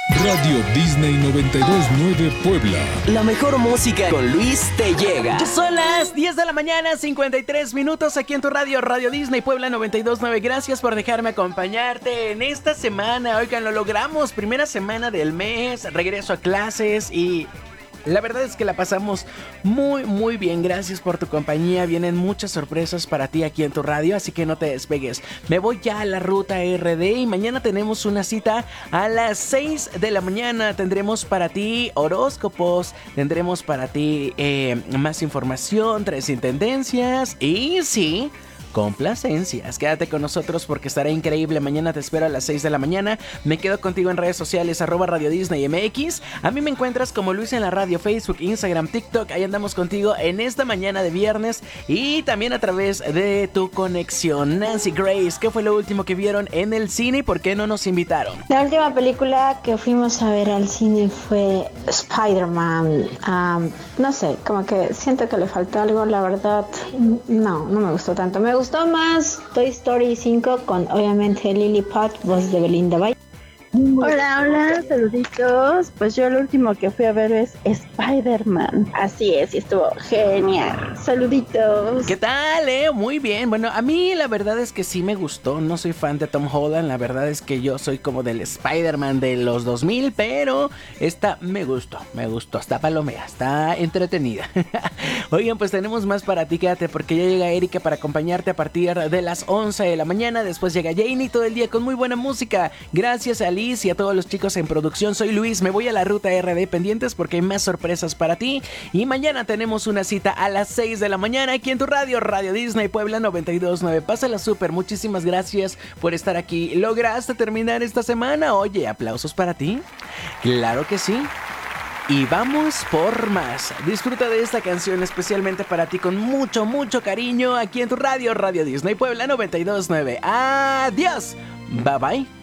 Radio Disney 92.9 Puebla. La mejor música con Luis te llega. Son las 10 de la mañana, 53 minutos aquí en tu radio, Radio Disney Puebla 92.9. Gracias por dejarme acompañarte en esta semana. Oigan, lo logramos, primera semana del mes, regreso a clases y... la verdad es que la pasamos muy bien. Gracias por tu compañía. Vienen muchas sorpresas para ti aquí en tu radio, así que no te despegues. Me voy ya a la ruta RD y mañana tenemos una cita a las 6 de la mañana. Tendremos para ti horóscopos, tendremos para ti más información, 3 intendencias y sí... complacencias. Quédate con nosotros porque estará increíble. Mañana te espero a las 6 de la mañana. Me quedo contigo en redes sociales @Radio Disney MX. A mí me encuentras como Luis en la radio, Facebook, Instagram, TikTok. Ahí andamos contigo en esta mañana de viernes y también a través de tu conexión. Nancy Grace, ¿qué fue lo último que vieron en el cine y por qué no nos invitaron? La última película que fuimos a ver al cine fue Spider-Man. No sé, como que siento que le faltó algo, la verdad. No me gustó tanto. Me gustó más Toy Story 5 con obviamente Lily Pot, voz de Belinda Bay. Hola, saluditos. Pues yo lo último que fui a ver es Spider-Man. Así es, y estuvo genial. Saluditos. ¿Qué tal, Muy bien. Bueno, a mí la verdad es que sí me gustó. No soy fan de Tom Holland. La verdad es que yo soy como del Spider-Man de los 2000, pero esta me gustó. Está palomera, está entretenida. Oigan, pues tenemos más para ti. Quédate porque ya llega Erika para acompañarte a partir de las 11 de la mañana. Después llega Janie todo el día con muy buena música. Gracias a Liz y a todos los chicos en producción. Soy Luis, me voy a la ruta RD, pendientes porque hay más sorpresas para ti. Y mañana tenemos una cita a las 6 de la mañana aquí en tu radio, Radio Disney Puebla 92.9. Pásala súper, muchísimas gracias por estar aquí. ¿Lograste terminar esta semana? Oye, aplausos para ti. Claro que sí. Y vamos por más. Disfruta de esta canción especialmente para ti con mucho cariño aquí en tu radio, Radio Disney Puebla 92.9. Adiós. Bye bye.